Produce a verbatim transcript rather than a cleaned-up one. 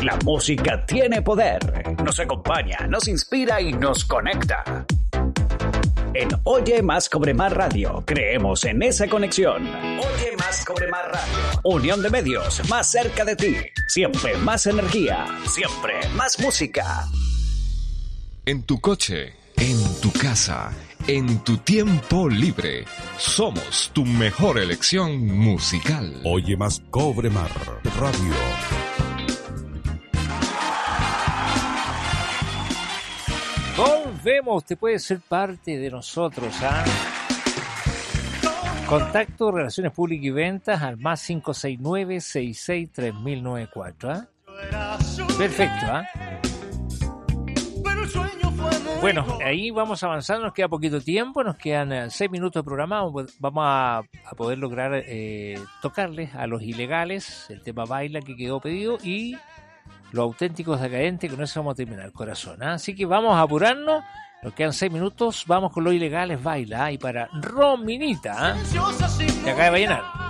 La música tiene poder. Nos acompaña, nos inspira y nos conecta. En Oye Más Cobre Más Radio, creemos en esa conexión. Oye Más Cobre Más Radio. Unión de medios, más cerca de ti. Siempre más energía, siempre más música. En tu coche, en tu casa, en tu tiempo libre, somos tu mejor elección musical. Oye Más Cobre Más Radio. Volvemos, usted puede ser parte de nosotros, ¿ah? Contacto, Relaciones Públicas y Ventas al más cinco seis nueve, seis seis tres mil noventa y cuatro, ¿ah? Perfecto, ¿ah? Bueno, ahí vamos avanzando, nos queda poquito tiempo, nos quedan eh, seis minutos de programa, vamos a, a poder lograr eh, tocarles a los ilegales, el tema Baila que quedó pedido y los auténticos decadentes, con eso vamos a terminar, corazón, ¿eh? Así que vamos a apurarnos, nos quedan seis minutos, vamos con los ilegales Baila, ¿eh? Y para Rominita, ¿eh? Que acaba de llenar.